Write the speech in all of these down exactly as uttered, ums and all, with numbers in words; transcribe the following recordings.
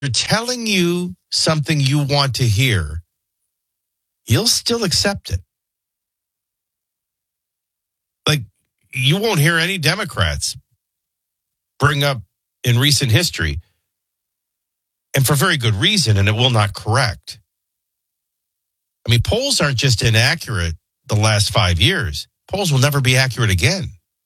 telling you something you want to hear, you'll still accept it. Like, you won't hear any Democrats bring up in recent history, and for very good reason, and it will not correct. I mean, polls aren't just inaccurate the last five years. Polls will never be accurate again.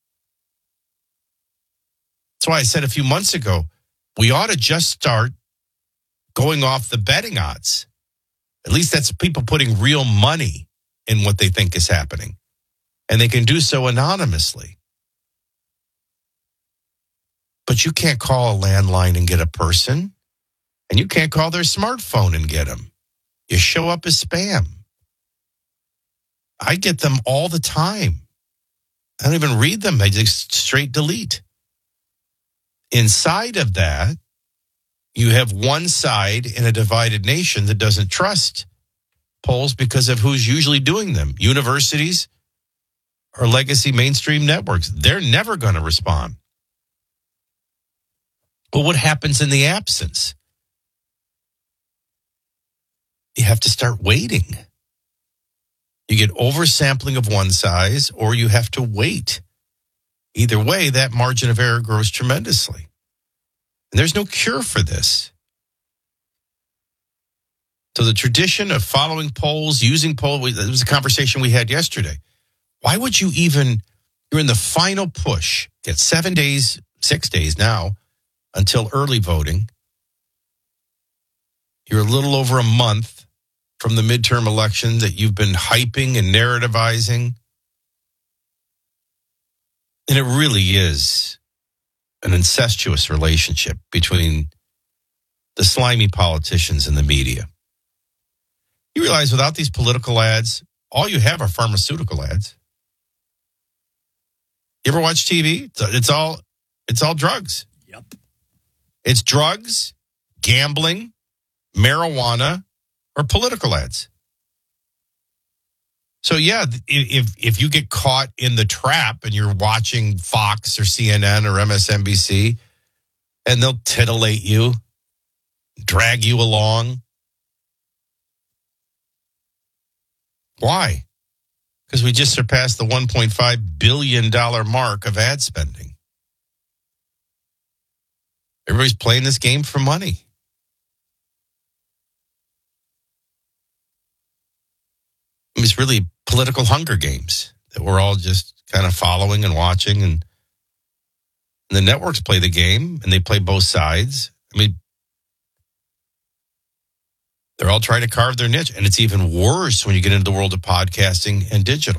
That's why I said a few months ago, we ought to just start going off the betting odds. At least that's people putting real money in what they think is happening. And they can do so anonymously. But you can't call a landline and get a person. And you can't call their smartphone and get them. You show up as spam. I get them all the time. I don't even read them. I just straight delete. Inside of that, you have one side in a divided nation that doesn't trust polls because of who's usually doing them. Universities or legacy mainstream networks. They're never going to respond. But what happens in the absence? You have to start waiting. You get oversampling of one size, or you have to wait. Either way, that margin of error grows tremendously. And there's no cure for this. So the tradition of following polls, using polls, it was a conversation we had yesterday. Why would you even, you're in the final push, get seven days, six days now, until early voting. You're a little over a month from the midterm election that you've been hyping and narrativizing. And it really is an incestuous relationship between the slimy politicians and the media. You realize without these political ads, all you have are pharmaceutical ads. You ever watch T V? It's all, it's all drugs. Yep. It's drugs, gambling, marijuana, or political ads. So yeah, if if you get caught in the trap and you're watching Fox or C N N or M S N B C, and they'll titillate you, drag you along. Why? Because we just surpassed the one point five billion dollars mark of ad spending. Everybody's playing this game for money. It's really political Hunger Games that we're all just kind of following and watching. And the networks play the game, and they play both sides. I mean, they're all trying to carve their niche. And it's even worse when you get into the world of podcasting and digital.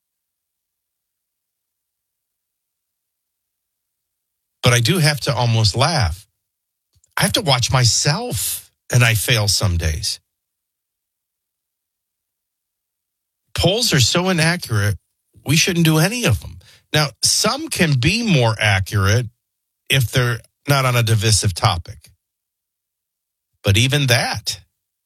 But I do have to almost laugh. I have to watch myself, and I fail some days. Polls are so inaccurate, we shouldn't do any of them. Now, some can be more accurate if they're not on a divisive topic. But even that.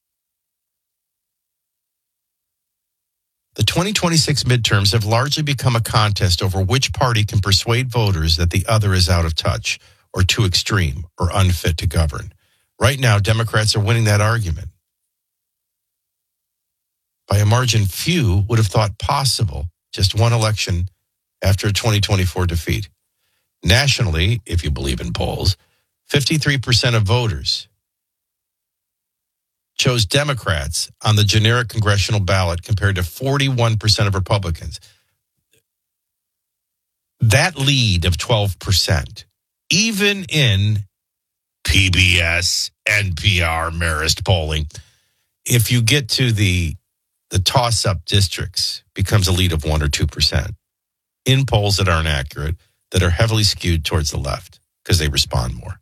The twenty twenty-six midterms have largely become a contest over which party can persuade voters that the other is out of touch or too extreme or unfit to govern. Right now, Democrats are winning that argument by a margin few would have thought possible just one election after a twenty twenty-four defeat. Nationally, if you believe in polls, fifty-three percent of voters chose Democrats on the generic congressional ballot compared to forty-one percent of Republicans. That lead of twelve percent, even in P B S, N P R, Marist polling, if you get to the the toss-up districts, becomes a lead of one or two percent in polls that aren't accurate, that are heavily skewed towards the left because they respond more.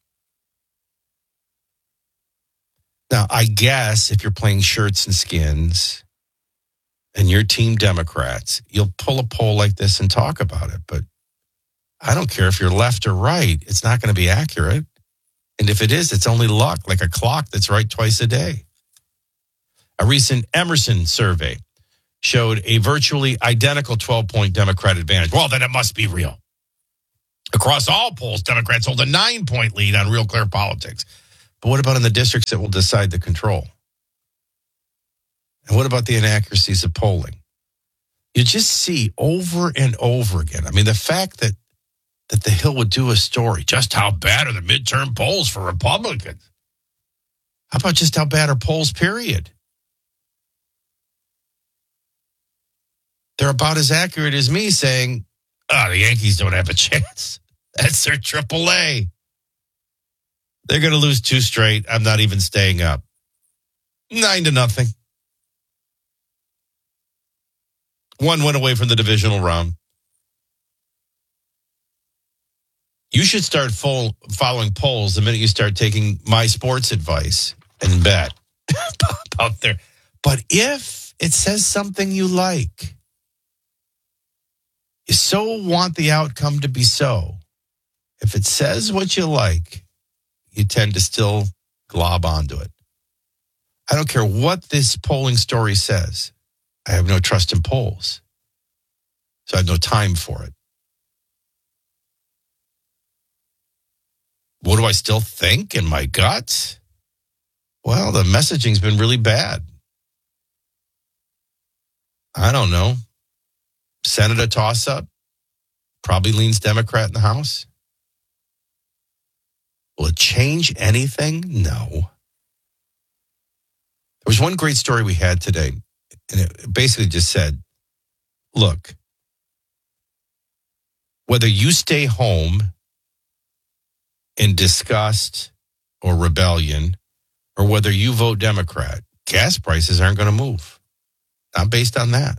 Now, I guess if you're playing shirts and skins and you're Team Democrats, you'll pull a poll like this and talk about it. But I don't care if you're left or right. It's not going to be accurate. And if it is, it's only luck, like a clock that's right twice a day. A recent Emerson survey showed a virtually identical twelve-point Democrat advantage. Well, then it must be real. Across all polls, Democrats hold a nine-point lead on Real Clear Politics. But what about in the districts that will decide the control? And what about the inaccuracies of polling? You just see over and over again. I mean, the fact that that the Hill would do a story, just how bad are the midterm polls for Republicans? How about just how bad are polls, period? They're about as accurate as me saying, oh, the Yankees don't have a chance. That's their triple A. They're going to lose two straight. I'm not even staying up. Nine to nothing. One went away from the divisional round. You should start full, following polls the minute you start taking my sports advice and bet out there. But if it says something you like, you so want the outcome to be so. If it says what you like, you tend to still glob onto it. I don't care what this polling story says. I have no trust in polls. So I have no time for it. What do I still think in my gut? Well, the messaging's been really bad. I don't know. Senate a toss-up. Probably leans Democrat in the House. Will it change anything? No. There was one great story we had today, and it basically just said, look, whether you stay home in disgust or rebellion, or whether you vote Democrat, gas prices aren't going to move. Not based on that.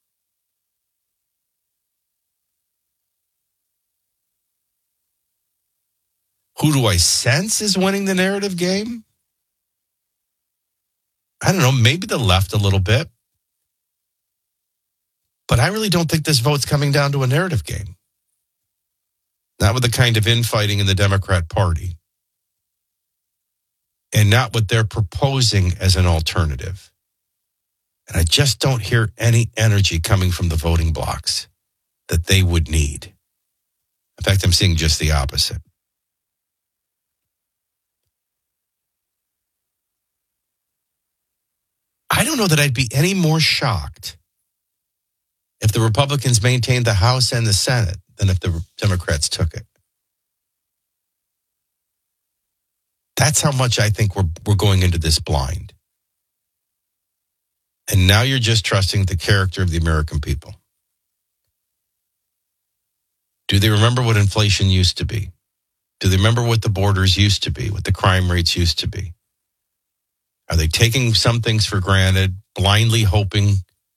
Who do I sense is winning the narrative game? I don't know, maybe the left a little bit. But I really don't think this vote's coming down to a narrative game. Not with the kind of infighting in the Democrat Party. And not what they're proposing as an alternative. And I just don't hear any energy coming from the voting blocs that they would need. In fact, I'm seeing just the opposite. I don't know that I'd be any more shocked if the Republicans maintained the House and the Senate than if the Democrats took it. That's how much I think we're we're going into this blind. And now you're just trusting the character of the American people. Do they remember what inflation used to be? Do they remember what the borders used to be, what the crime rates used to be? Are they taking some things for granted, blindly hoping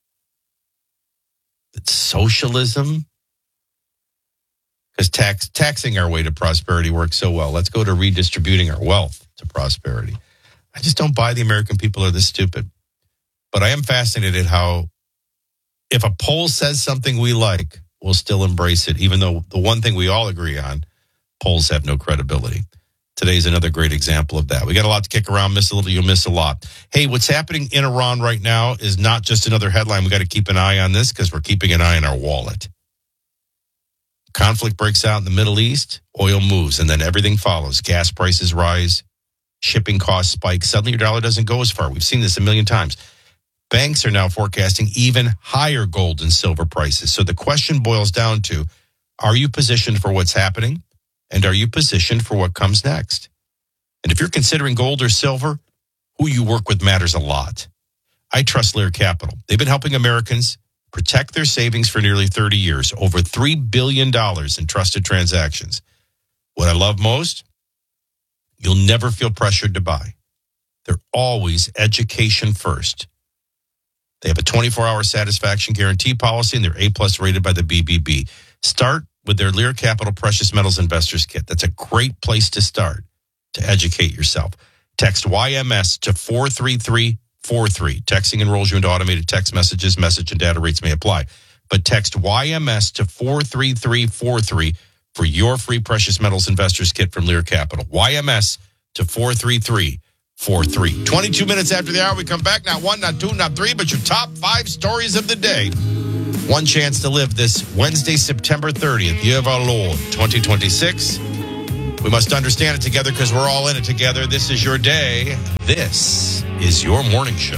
that socialism, because tax, taxing our way to prosperity works so well. Let's go to redistributing our wealth to prosperity. I just don't buy the American people are this stupid. But I am fascinated how if a poll says something we like, we'll still embrace it, even though the one thing we all agree on, polls have no credibility. Today's another great example of that. We got a lot to kick around. Miss a little, you'll miss a lot. Hey, what's happening in Iran right now is not just another headline. We got to keep an eye on this because we're keeping an eye on our wallet. Conflict breaks out in the Middle East, oil moves, and then everything follows. Gas prices rise, shipping costs spike. Suddenly your dollar doesn't go as far. We've seen this a million times. Banks are now forecasting even higher gold and silver prices. So the question boils down to, are you positioned for what's happening? And are you positioned for what comes next? And if you're considering gold or silver, who you work with matters a lot. I trust Lear Capital. They've been helping Americans protect their savings for nearly thirty years, over three billion dollars in trusted transactions. What I love most, you'll never feel pressured to buy. They're always education first. They have a twenty-four hour satisfaction guarantee policy, and they're A-plus rated by the B B B. Start with their Lear Capital Precious Metals Investors Kit. That's a great place to start to educate yourself. Text Y M S to four three three four three. Texting enrolls you into automated text messages. Message and data rates may apply. But text Y M S to four three three four three for your free Precious Metals Investors Kit from Lear Capital. Y M S to four three three four three. twenty-two minutes after the hour, we come back. Not one, not two, not three, but your top five stories of the day. One chance to live this Wednesday, September thirtieth, year of our Lord, twenty twenty-six. We must understand it together because we're all in it together. This is your day. This is your morning show.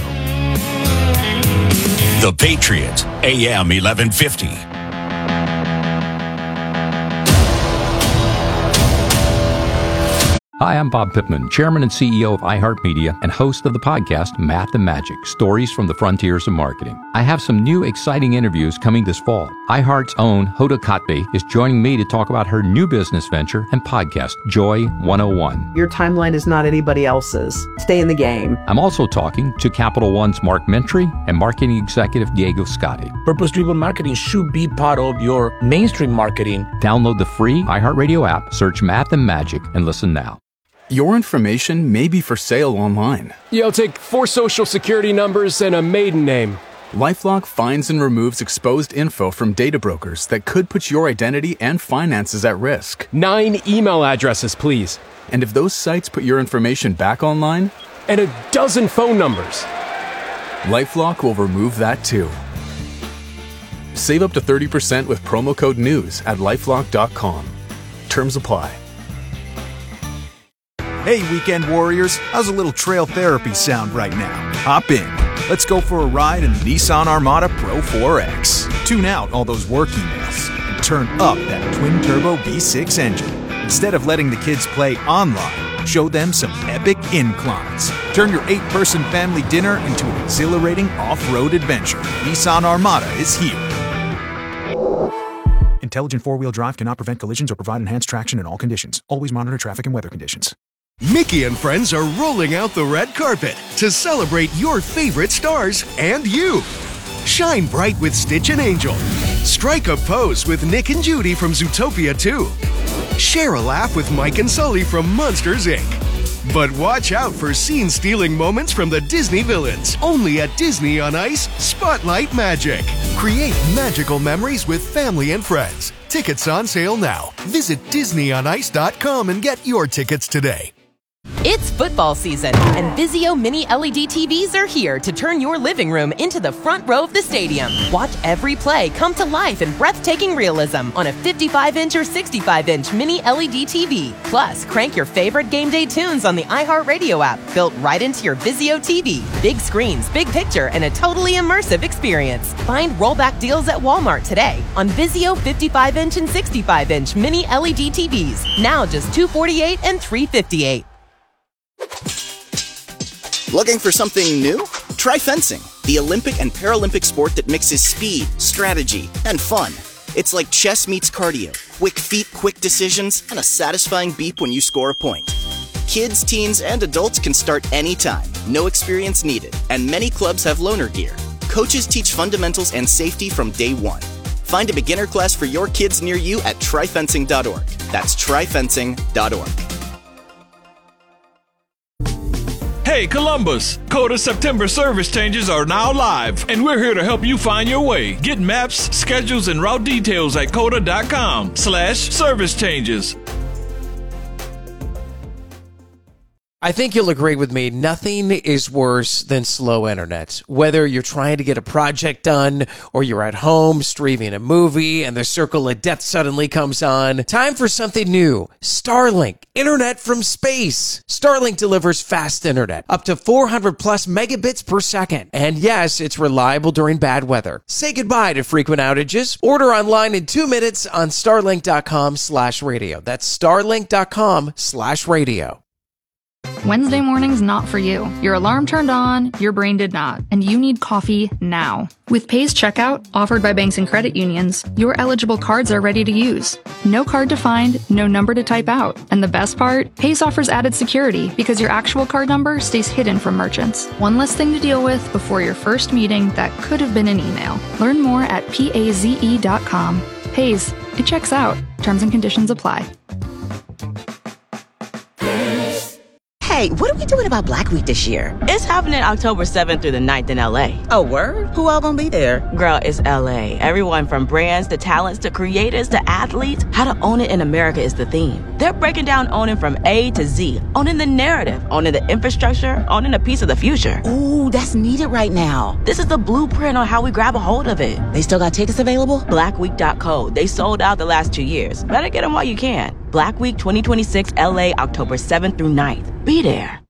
The Patriot, A M eleven fifty. Hi, I'm Bob Pittman, Chairman and C E O of iHeartMedia and host of the podcast Math and Magic, Stories from the Frontiers of Marketing. I have some new exciting interviews coming this fall. iHeart's own Hoda Kotb is joining me to talk about her new business venture and podcast, Joy one oh one. Your timeline is not anybody else's. Stay in the game. I'm also talking to Capital One's Mark Mentry and marketing executive Diego Scotti. Purpose-driven marketing should be part of your mainstream marketing. Download the free iHeartRadio app, search Math and Magic, and listen now. Your information may be for sale online. Yeah, I'll take four social security numbers and a maiden name. LifeLock finds and removes exposed info from data brokers that could put your identity and finances at risk. Nine email addresses, please. And if those sites put your information back online? And a dozen phone numbers. LifeLock will remove that too. Save up to thirty percent with promo code NEWS at lifelock dot com. Terms apply. Hey, weekend warriors, how's a little trail therapy sound right now? Hop in. Let's go for a ride in the Nissan Armada Pro four X. Tune out all those work emails and turn up that twin-turbo V six engine. Instead of letting the kids play online, show them some epic inclines. Turn your eight-person family dinner into an exhilarating off-road adventure. Nissan Armada is here. Intelligent four-wheel drive cannot prevent collisions or provide enhanced traction in all conditions. Always monitor traffic and weather conditions. Mickey and friends are rolling out the red carpet to celebrate your favorite stars and you. Shine bright with Stitch and Angel. Strike a pose with Nick and Judy from Zootopia two. Share a laugh with Mike and Sully from Monsters, Incorporated. But watch out for scene-stealing moments from the Disney villains. Only at Disney on Ice Spotlight Magic. Create magical memories with family and friends. Tickets on sale now. Visit disney on ice dot com and get your tickets today. It's football season, and Vizio Mini L E D T Vs are here to turn your living room into the front row of the stadium. Watch every play come to life in breathtaking realism on a fifty-five inch or sixty-five inch Mini L E D T V. Plus, crank your favorite game day tunes on the iHeartRadio app, built right into your Vizio T V. Big screens, big picture, and a totally immersive experience. Find rollback deals at Walmart today on Vizio fifty-five inch and sixty-five inch Mini L E D T Vs. Now just two hundred forty-eight dollars and three hundred fifty-eight dollars. Looking for something new? Try fencing, the Olympic and Paralympic sport that mixes speed, strategy, and fun. It's like chess meets cardio, quick feet, quick decisions, and a satisfying beep when you score a point. Kids, teens, and adults can start anytime, no experience needed, and many clubs have loaner gear. Coaches teach fundamentals and safety from day one. Find a beginner class for your kids near you at try fencing dot org. That's try fencing dot org. Hey Columbus, Coda September service changes are now live, and we're here to help you find your way. Get maps, schedules, and route details at coda dot com slash service changes. I think you'll agree with me, nothing is worse than slow internet. Whether you're trying to get a project done or you're at home streaming a movie and the circle of death suddenly comes on, time for something new. Starlink, internet from space. Starlink delivers fast internet, up to four hundred plus megabits per second. And yes, it's reliable during bad weather. Say goodbye to frequent outages. Order online in two minutes on starlink dot com slash radio. That's starlink dot com slash radio. Wednesday morning's not for you. Your alarm turned on, your brain did not, and you need coffee now. With Pay's checkout, offered by banks and credit unions, your eligible cards are ready to use. No card to find, no number to type out. And the best part? Pay's offers added security because your actual card number stays hidden from merchants. One less thing to deal with before your first meeting that could have been an email. Learn more at paze dot com. Pay's, it checks out. Terms and conditions apply. Hey, what are we doing about Black Week this year? It's happening October seventh through the ninth in L A. Oh, word? Who all gonna be there? Girl, it's L A. Everyone from brands to talents to creators to athletes. How to own it in America is the theme. They're breaking down owning from A to Z. Owning the narrative, owning the infrastructure, owning a piece of the future. Ooh, that's needed right now. This is the blueprint on how we grab a hold of it. They still got tickets available? black week dot co. They sold out the last two years. Better get them while you can. Black Week twenty twenty-six L A, October seventh through ninth. Be there.